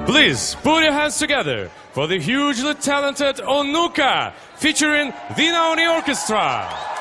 Please put your hands together for the hugely talented Onuka featuring the Naoni Orchestra.